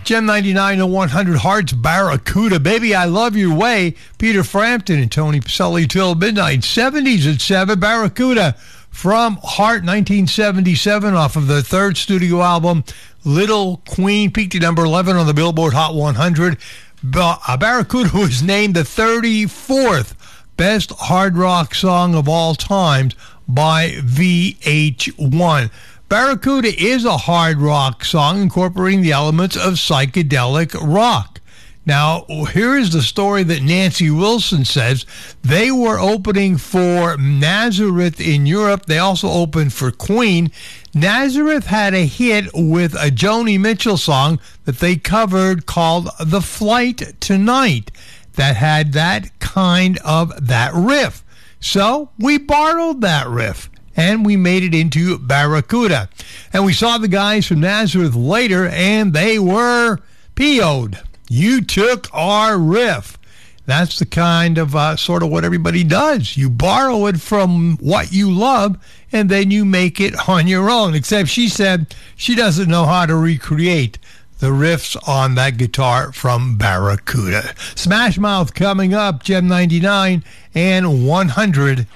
Gem 99 to 100 Hearts, Barracuda, Baby I Love Your Way, Peter Frampton and Tony Pacelli till midnight. 70s at 7, Barracuda from Heart, 1977, off of their third studio album, Little Queen, peaked at number 11 on the Billboard Hot 100. Barracuda was named the 34th best hard rock song of all times by VH1. Barracuda is a hard rock song incorporating the elements of psychedelic rock. Now, here is the story that Nancy Wilson says. They were opening for Nazareth in Europe. They also opened for Queen. Nazareth had a hit with a Joni Mitchell song that they covered called The Flight Tonight that had that riff. So we borrowed that riff and we made it into Barracuda. And we saw the guys from Nazareth later, and they were PO'd. You took our riff. That's the kind of sort of what everybody does. You borrow it from what you love, and then you make it on your own. Except she said she doesn't know how to recreate the riffs on that guitar from Barracuda. Smash Mouth coming up, Gem 99 and 100.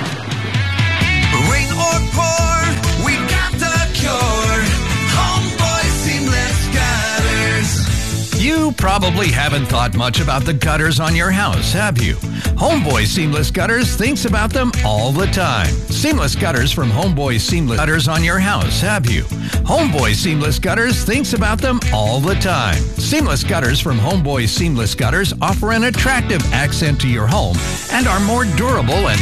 Rain or pour, we got the cure. Homeboy Seamless Gutters. You probably haven't thought much about the gutters on your house, have you? Homeboy Seamless Gutters thinks about them all the time. Seamless Gutters from Homeboy Seamless Gutters on your house, have you? Homeboy Seamless Gutters thinks about them all the time. Seamless Gutters from Homeboy Seamless Gutters offer an attractive accent to your home and are more durable and